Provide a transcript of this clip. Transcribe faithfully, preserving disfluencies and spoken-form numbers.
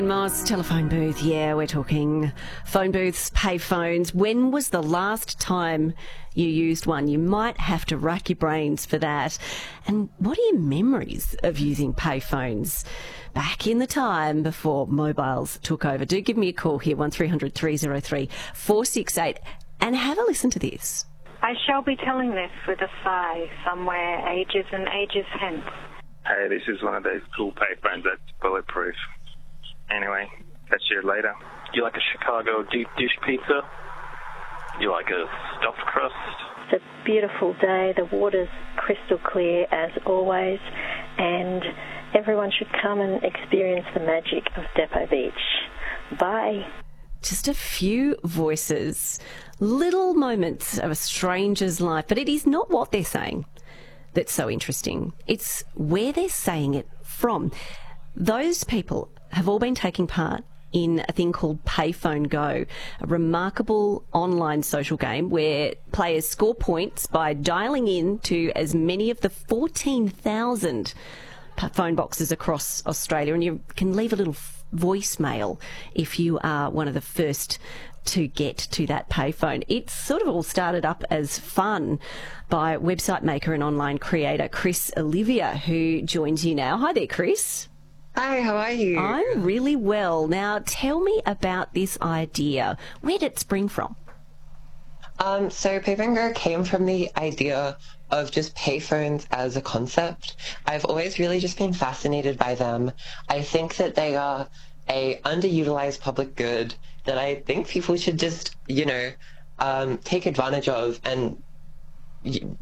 Mars telephone booth, yeah, we're talking phone booths, pay phones. When was the last time you used one? You might have to rack your brains for that. And what are your memories of using pay phones back in the time before mobiles took over? Do give me a call here, one three hundred three oh three four six eight, and have a listen to this. I shall be telling this with a sigh somewhere ages and ages hence. Hey, this is one of those cool payphones that's bulletproof. Anyway, catch you later. You like a Chicago deep dish pizza? You like a stuffed crust? It's a beautiful day. The water's crystal clear as always, and everyone should come and experience the magic of Depot Beach. Bye. Just a few voices, little moments of a stranger's life, but it is not what they're saying that's so interesting. It's where they're saying it from. Those people have all been taking part in a thing called Payphone Go, a remarkable online social game where players score points by dialing in to as many of the fourteen thousand phone boxes across Australia, and you can leave a little voicemail if you are one of the first to get to that payphone. It sort of all started up as fun by website maker and online creator Chris Olivia, who joins you now. Hi there, Chris. Hi, how are you? I'm really well. Now, tell me about this idea. Where did it spring from? Um, so Payphone Go came from the idea of just payphones as a concept. I've always really just been fascinated by them. I think that they are a underutilized public good that I think people should just, you know, um, take advantage of and